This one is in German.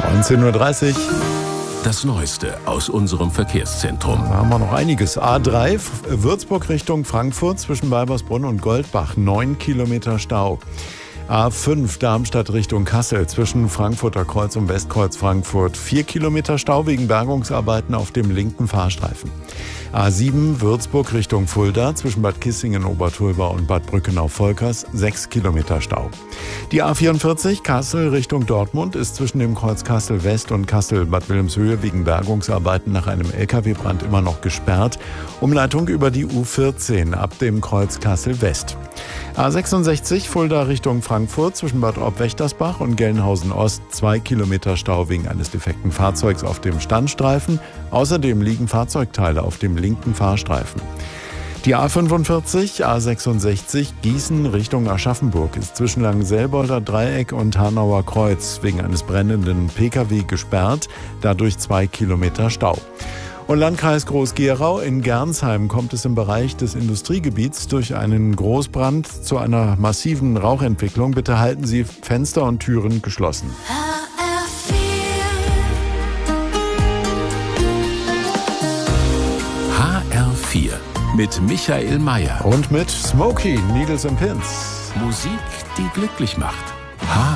19:30 Uhr. Das Neueste aus unserem Verkehrszentrum. Da haben wir noch einiges. A3 Würzburg Richtung Frankfurt zwischen Balbersbrunn und Goldbach, 9 Kilometer Stau. A5 Darmstadt Richtung Kassel zwischen Frankfurter Kreuz und Westkreuz Frankfurt, 4 Kilometer Stau wegen Bergungsarbeiten auf dem linken Fahrstreifen. A7 Würzburg Richtung Fulda zwischen Bad Kissingen, Obertulba und Bad Brückenau-Volkers, 6 Kilometer Stau. Die A44 Kassel Richtung Dortmund ist zwischen dem Kreuz Kassel West und Kassel Bad Wilhelmshöhe wegen Bergungsarbeiten nach einem LKW-Brand immer noch gesperrt. Umleitung über die U14 ab dem Kreuz Kassel West. A66 Fulda Richtung Frankfurt zwischen Bad Orb-Wächtersbach und Gelnhausen Ost, 2 Kilometer Stau wegen eines defekten Fahrzeugs auf dem Standstreifen. Außerdem liegen Fahrzeugteile auf dem linken Fahrstreifen. Die A45, A66 Gießen Richtung Aschaffenburg ist zwischen Langenselbolder Dreieck und Hanauer Kreuz wegen eines brennenden Pkw gesperrt, dadurch 2 Kilometer Stau. Und Landkreis Groß-Gerau in Gernsheim kommt es im Bereich des Industriegebiets durch einen Großbrand zu einer massiven Rauchentwicklung. Bitte halten Sie Fenster und Türen geschlossen. HR4 mit Michael Mayer. Und mit Smokey, Needles and Pins. Musik, die glücklich macht.